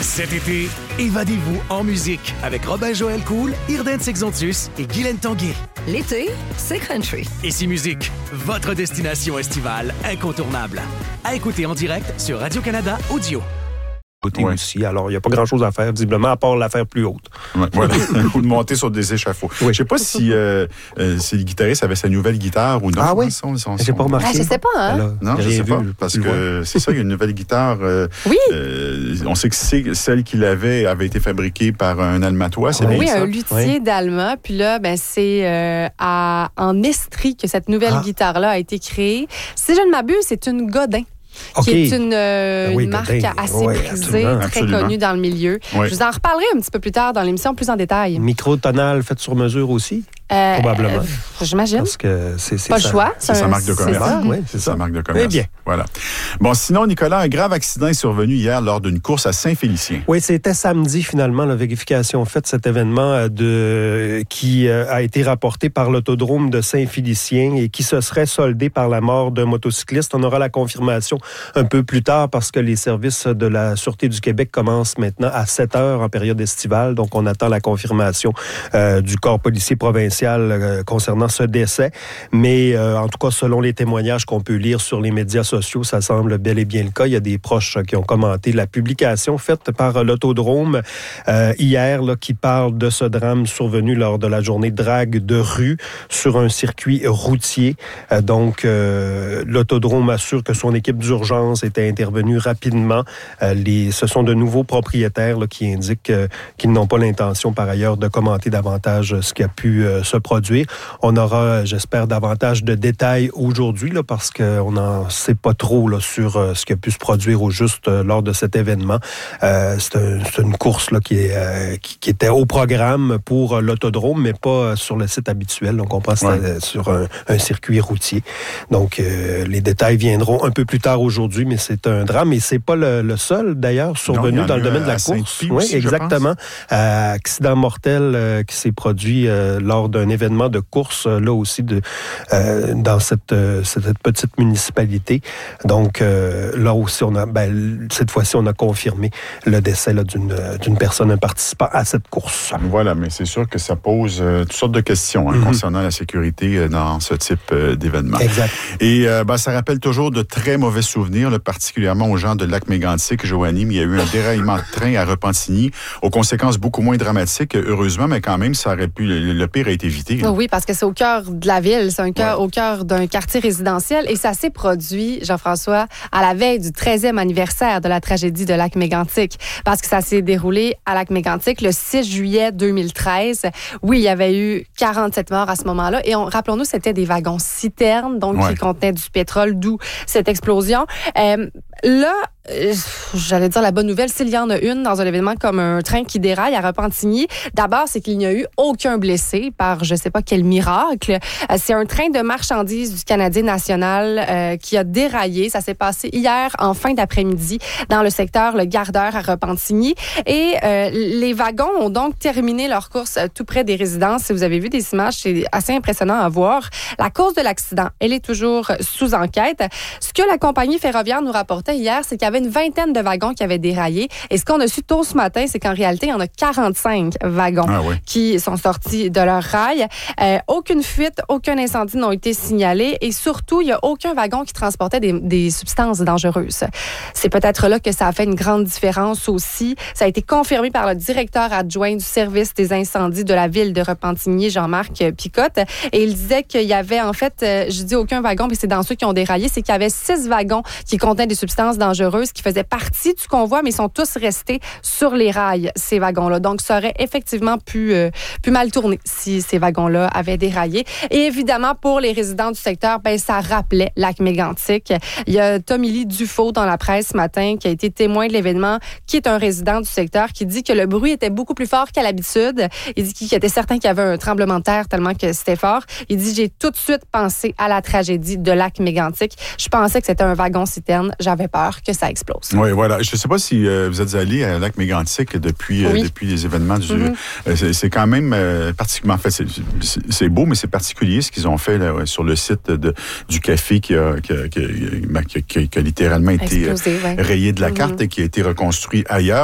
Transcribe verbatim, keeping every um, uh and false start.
Cet été, évadez-vous en musique avec Robin-Joël Cool, Irden Sexontus et Guylaine Tanguay. L'été, c'est country. Ici Musique, votre destination estivale incontournable. À écouter en direct sur Radio-Canada Audio. Ouais. Aussi. Alors, il n'y a pas grand-chose à faire, visiblement, à part la faire plus haute. Ouais, voilà, ou de monter sur des échafauds. Oui. Je ne sais pas si, euh, euh, si le guitariste avait sa nouvelle guitare ou non. Ah oui? Son, son, J'ai pas remarqué. Ah, je ne sais pas, hein? Alors, non, je ne sais vu, pas, parce que c'est ça, il y a une nouvelle guitare. Euh, oui! Euh, on sait que c'est, celle qu'il avait avait été fabriquée par un Almatois, c'est oui, bien ça? Oui, un luthier oui. d'Alma. Puis là, ben, c'est euh, à, en Estrie que cette nouvelle ah. guitare-là a été créée. Si je ne m'abuse, c'est une Godin. Qui okay. est une, euh, oui, une marque Godin. assez oui, prisée, absolument. très absolument. connue dans le milieu. Oui. Je vous en reparlerai un petit peu plus tard dans l'émission, plus en détail. Microtonal fait sur mesure aussi? Euh, Probablement. Euh, j'imagine. Parce que c'est, c'est pas ça. le choix. C'est, c'est sa marque de commerce. C'est ça. Oui, c'est, c'est ça. sa marque de commerce. Eh bien. Voilà. Bon, sinon, Nicolas, un grave accident est survenu hier lors d'une course à Saint-Félicien. Oui, c'était samedi, finalement, la vérification faite, cet événement de, qui a été rapporté par l'autodrome de Saint-Félicien et qui se serait soldé par la mort d'un motocycliste. On aura la confirmation un peu plus tard parce que les services de la Sûreté du Québec commencent maintenant à sept heures en période estivale. Donc, on attend la confirmation euh, du corps policier provincial euh, concernant ce décès. Mais euh, en tout cas, selon les témoignages qu'on peut lire sur les médias sociaux, ça semble bel et bien le cas. Il y a des proches qui ont commenté la publication faite par l'autodrome euh, hier là, qui parle de ce drame survenu lors de la journée drague de rue sur un circuit routier. Euh, donc, euh, l'autodrome assure que son équipe d'urgence était intervenue rapidement. Euh, les, ce sont de nouveaux propriétaires là, qui indiquent euh, qu'ils n'ont pas l'intention, par ailleurs, de commenter davantage ce qui a pu euh, se produire. On aura, j'espère, davantage de détails aujourd'hui là, parce qu'on n'en sait pas trop là, sur euh, ce qui a pu se produire au juste euh, lors de cet événement. Euh, c'est, un, c'est une course là, qui, est, euh, qui, qui était au programme pour euh, l'autodrome, mais pas euh, sur le site habituel. Donc, on pense ouais. euh, sur un, un circuit routier. Donc, euh, les détails viendront un peu plus tard aujourd'hui, mais c'est un drame. Et c'est pas le, le seul, d'ailleurs, survenu non, dans le domaine de la course. Oui, aussi, exactement. Euh, accident mortel euh, qui s'est produit euh, lors d'un événement de course, euh, là aussi, de, euh, dans cette, euh, cette petite municipalité. Donc, euh, là aussi, on a, ben, cette fois-ci, on a confirmé le décès là, d'une, d'une personne, un participant à cette course. Voilà, mais c'est sûr que ça pose euh, toutes sortes de questions hein, mm-hmm. concernant la sécurité euh, dans ce type euh, d'événement. Exact. Et euh, ben, ça rappelle toujours de très mauvais souvenirs, là, particulièrement aux gens de Lac-Mégantic, Joanie, mais il y a eu un déraillement de train à Repentigny, aux conséquences beaucoup moins dramatiques, heureusement, mais quand même, ça aurait pu, le, le pire a été évité. Là. Oui, parce que c'est au cœur de la ville, c'est un cœur, ouais. au cœur d'un quartier résidentiel, et ça s'est produit, Jean-François, à la veille du treizième anniversaire de la tragédie de Lac-Mégantic, parce que ça s'est déroulé à Lac-Mégantic le six juillet deux mille treize. Oui, il y avait eu quarante-sept morts à ce moment-là, et on, rappelons-nous, c'était des wagons citernes, donc ouais. qui contenaient du pétrole, d'où cette explosion. Euh, là, euh, j'allais dire la bonne nouvelle, s'il y en a une dans un événement comme un train qui déraille à Repentigny, d'abord, c'est qu'il n'y a eu aucun blessé par je ne sais pas quel miracle. Euh, c'est un train de marchandises du Canadien national euh, qui a déraillé. Ça s'est passé hier en fin d'après-midi dans le secteur Le Gardeur à Repentigny. Et euh, les wagons ont donc terminé leur course euh, tout près des résidences. Si vous avez vu des images, c'est assez impressionnant à voir. La cause de l'accident, elle est toujours sous enquête. Ce que la compagnie ferroviaire nous rapportait hier, c'est qu'il y avait une vingtaine de wagons qui avaient déraillé. Et ce qu'on a su tôt ce matin, c'est qu'en réalité, il y en a quarante-cinq wagons ah oui. qui sont sortis de leur rail. Euh, aucune fuite, aucun incendie n'ont été signalés. Et surtout, il n'y a aucun wagon qui transportait des, des substances dangereuses. C'est peut-être là que ça a fait une grande différence aussi. Ça a été confirmé par le directeur adjoint du service des incendies de la ville de Repentigny, Jean-Marc Picotte. Et il disait qu'il y avait, en fait, euh, je dis aucun wagon, mais c'est dans ceux qui ont déraillé, c'est qu'il y avait six wagons qui contenaient des substances dangereuses qui faisaient partie du convoi, mais ils sont tous restés sur les rails, ces wagons-là. Donc, ça aurait effectivement pu, euh, pu mal tourner si ces wagons-là avaient déraillé. Et évidemment, pour les résidents du secteur, ben ça rappelait Lac-Mégantic. Il y a Tommy Dufault dans la presse ce matin qui a été témoin de l'événement, qui est un résident du secteur, qui dit que le bruit était beaucoup plus fort qu'à l'habitude. Il dit qu'il était certain qu'il y avait un tremblement de terre tellement que c'était fort. Il dit, j'ai tout de suite pensé à la tragédie de Lac-Mégantic. Je pensais que c'était un wagon-citerne. J'avais peur que ça explose. Oui, voilà. Je ne sais pas si euh, vous êtes allé à Lac-Mégantic depuis, oui. euh, depuis les événements du... Mm-hmm. Euh, c'est, c'est quand même euh, particulièrement... fait, c'est, c'est, c'est beau, mais c'est particulier ce qu'ils ont fait là, ouais, sur le site de, du café qui a, qui a, qui a, qui a, qui a, qui a littéralement été Explosé, ouais. rayé de la mm-hmm. carte et qui a été reconstruit ailleurs.